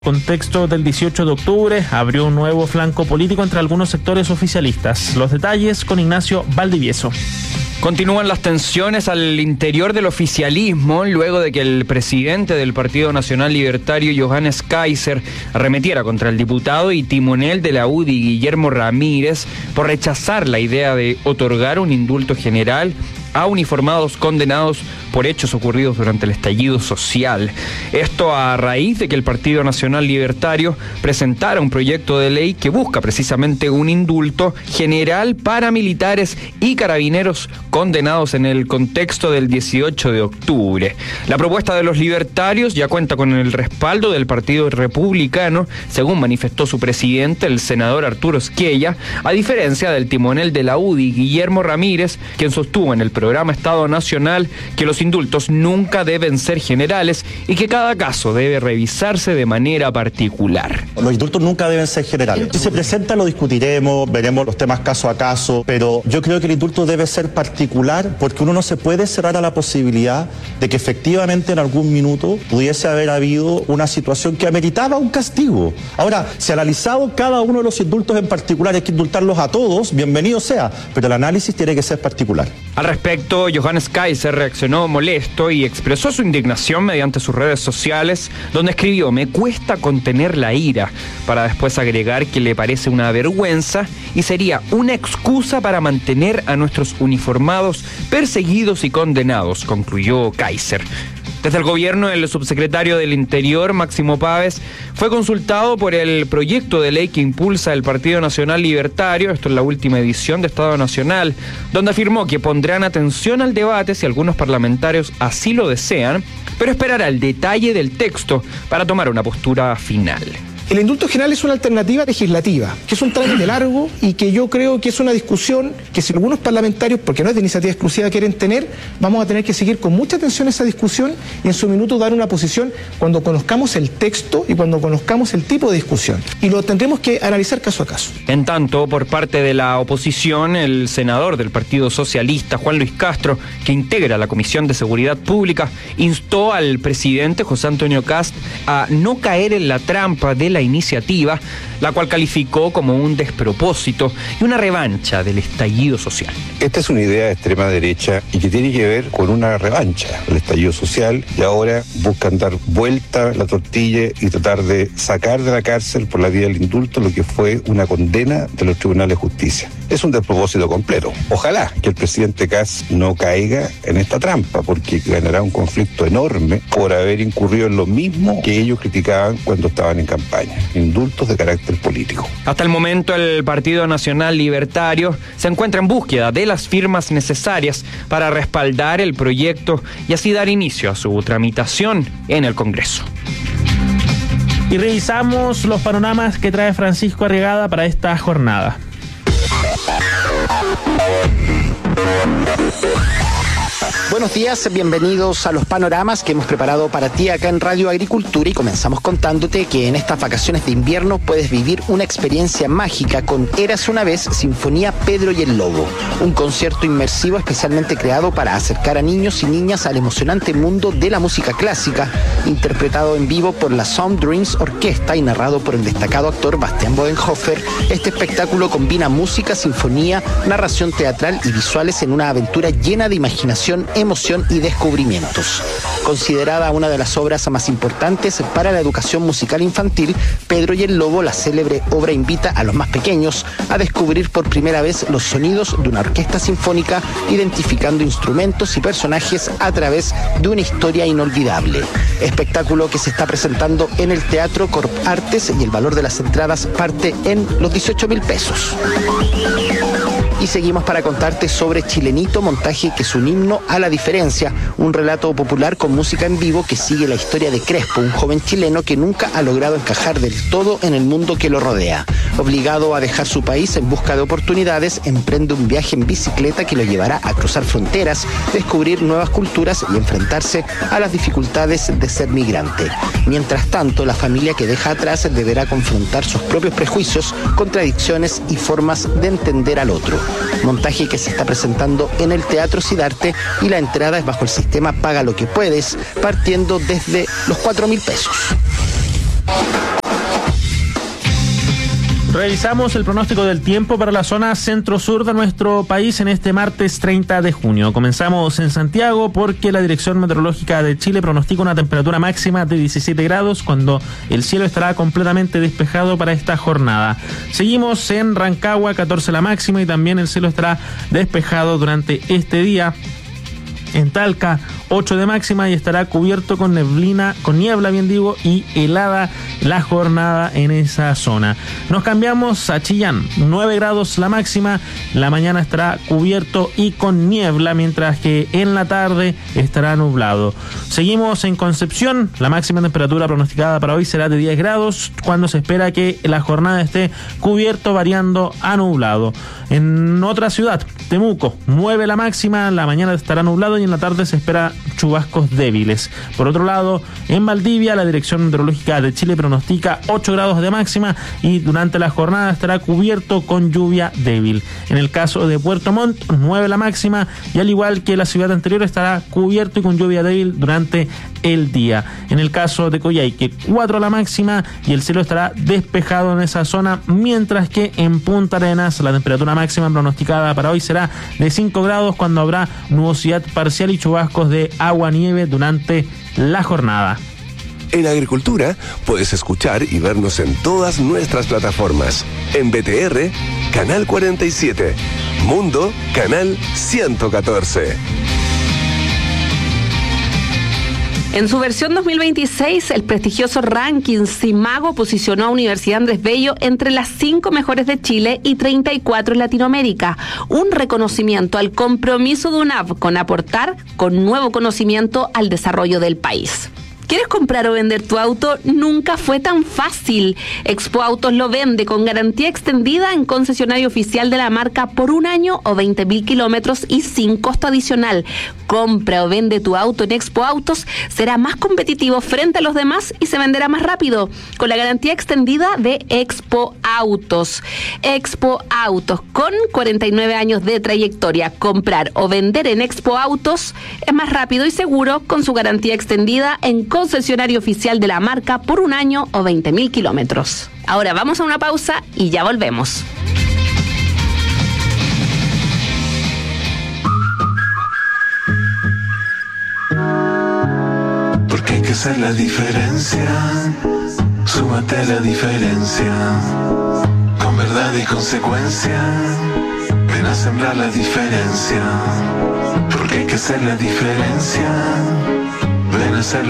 Contexto del 18 de octubre abrió un nuevo flanco político entre algunos sectores oficialistas. Los detalles con Ignacio Valdivieso. Continúan las tensiones al interior del oficialismo luego de que el presidente del Partido Nacional Libertario, Johannes Kaiser, arremetiera contra el diputado y timonel de la UDI, Guillermo Ramírez, por rechazar la idea de otorgar un indulto general a uniformados condenados por hechos ocurridos durante el estallido social. Esto a raíz de que el Partido Nacional Libertario presentara un proyecto de ley que busca precisamente un indulto general para militares y carabineros condenados en el contexto del 18 de octubre. La propuesta de los libertarios ya cuenta con el respaldo del Partido Republicano, según manifestó su presidente, el senador Arturo Esquella, a diferencia del timonel de la UDI, Guillermo Ramírez, quien sostuvo en el programa Estado Nacional que los indultos nunca deben ser generales y que cada caso debe revisarse de manera particular. Los indultos nunca deben ser generales. Si se presenta lo discutiremos, veremos los temas caso a caso, pero yo creo que el indulto debe ser particular porque uno no se puede cerrar a la posibilidad de que efectivamente en algún minuto pudiese haber habido una situación que ameritaba un castigo. Ahora, si analizado cada uno de los indultos en particular, hay que indultarlos a todos, bienvenido sea, pero el análisis tiene que ser particular. Al respecto, Johannes Kaiser reaccionó molesto y expresó su indignación mediante sus redes sociales, donde escribió: "Me cuesta contener la ira", para después agregar que le parece una vergüenza y sería una excusa para mantener a nuestros uniformados perseguidos y condenados, concluyó Kaiser. Desde el gobierno, el subsecretario del Interior, Máximo Páez, fue consultado por el proyecto de ley que impulsa el Partido Nacional Libertario, esto es la última edición de Estado Nacional, donde afirmó que pondrán atención al debate si algunos parlamentarios así lo desean, pero esperará el detalle del texto para tomar una postura final. El indulto general es una alternativa legislativa, que es un trámite largo y que yo creo que es una discusión que si algunos parlamentarios, porque no es de iniciativa exclusiva, quieren tener, vamos a tener que seguir con mucha atención esa discusión y en su minuto dar una posición cuando conozcamos el texto y cuando conozcamos el tipo de discusión. Y lo tendremos que analizar caso a caso. En tanto, por parte de la oposición, el senador del Partido Socialista, Juan Luis Castro, que integra la Comisión de Seguridad Pública, instó al presidente José Antonio Kast a no caer en la trampa de la iniciativa, la cual calificó como un despropósito y una revancha del estallido social. Esta es una idea de extrema derecha y que tiene que ver con una revancha del estallido social, y ahora buscan dar vuelta la tortilla y tratar de sacar de la cárcel por la vía del indulto lo que fue una condena de los tribunales de justicia. Es un despropósito completo. Ojalá que el presidente Kast no caiga en esta trampa, porque ganará un conflicto enorme por haber incurrido en lo mismo que ellos criticaban cuando estaban en campaña: indultos de carácter político. Hasta el momento, el Partido Nacional Libertario se encuentra en búsqueda de las firmas necesarias para respaldar el proyecto y así dar inicio a su tramitación en el Congreso. Y revisamos los panoramas que trae Francisco Arriagada para esta jornada. Buenos días, bienvenidos a los panoramas que hemos preparado para ti acá en Radio Agricultura, y comenzamos contándote que en estas vacaciones de invierno puedes vivir una experiencia mágica con Érase una vez, Sinfonía Pedro y el Lobo, un concierto inmersivo especialmente creado para acercar a niños y niñas al emocionante mundo de la música clásica, interpretado en vivo por la Sound Dreams Orquesta y narrado por el destacado actor Bastián Bodenhofer. Este espectáculo combina música, sinfonía, narración teatral y visuales en una aventura llena de imaginación, emoción y descubrimientos. Considerada una de las obras más importantes para la educación musical infantil, Pedro y el Lobo, la célebre obra, invita a los más pequeños a descubrir por primera vez los sonidos de una orquesta sinfónica, identificando instrumentos y personajes a través de una historia inolvidable. Espectáculo que se está presentando en el Teatro Corp Artes y el valor de las entradas parte en los 18.000 pesos. Y seguimos para contarte sobre Chilenito, montaje que es un himno a la diferencia, un relato popular con música en vivo que sigue la historia de Crespo, un joven chileno que nunca ha logrado encajar del todo en el mundo que lo rodea. Obligado a dejar su país en busca de oportunidades, emprende un viaje en bicicleta que lo llevará a cruzar fronteras, descubrir nuevas culturas y enfrentarse a las dificultades de ser migrante. Mientras tanto, la familia que deja atrás deberá confrontar sus propios prejuicios, contradicciones y formas de entender al otro. Montaje que se está presentando en el Teatro Sidarte y la entrada es bajo el sistema Paga lo que puedes, partiendo desde los 4.000 pesos. Revisamos el pronóstico del tiempo para la zona centro-sur de nuestro país en este martes 30 de junio. Comenzamos en Santiago porque la Dirección Meteorológica de Chile pronostica una temperatura máxima de 17 grados cuando el cielo estará completamente despejado para esta jornada. Seguimos en Rancagua, 14 la máxima y también el cielo estará despejado durante este día. En Talca, 8 de máxima y estará cubierto con niebla, y helada la jornada en esa zona. Nos cambiamos a Chillán, 9 grados la máxima, la mañana estará cubierto y con niebla, mientras que en la tarde estará nublado. Seguimos en Concepción, la máxima temperatura pronosticada para hoy será de 10 grados, cuando se espera que la jornada esté cubierto variando a nublado. En otra ciudad, Temuco, 9 la máxima, la mañana estará nublado y en la tarde se espera chubascos débiles. Por otro lado, en Valdivia, la Dirección Meteorológica de Chile pronostica 8 grados de máxima y durante la jornada estará cubierto con lluvia débil. En el caso de Puerto Montt, 9 la máxima y al igual que la ciudad anterior estará cubierto y con lluvia débil durante el día. En el caso de Coyhaique, 4 la máxima y el cielo estará despejado en esa zona, mientras que en Punta Arenas la temperatura máxima pronosticada para hoy será de 5 grados cuando habrá nubosidad parcial y chubascos de agua-nieve durante la jornada. En Agricultura puedes escuchar y vernos en todas nuestras plataformas. En BTR, Canal 47. Mundo, Canal 114. En su versión 2026, el prestigioso ranking CIMAGO posicionó a Universidad Andrés Bello entre las 5 mejores de Chile y 34 en Latinoamérica. Un reconocimiento al compromiso de UNAV con aportar con nuevo conocimiento al desarrollo del país. ¿Quieres comprar o vender tu auto? Nunca fue tan fácil. Expo Autos lo vende con garantía extendida en concesionario oficial de la marca por 1 año o 20.000 kilómetros y sin costo adicional. Compra o vende tu auto en Expo Autos, será más competitivo frente a los demás y se venderá más rápido con la garantía extendida de Expo Autos. Expo Autos, con 49 años de trayectoria. Comprar o vender en Expo Autos es más rápido y seguro con su garantía extendida en concesionario oficial de la marca por 1 año o 20.000 kilómetros. Ahora vamos a una pausa y ya volvemos. Porque hay que hacer la diferencia. Súmate a la diferencia. Con verdad y consecuencia. Ven a sembrar la diferencia. Porque hay que hacer la diferencia. Ven a hacer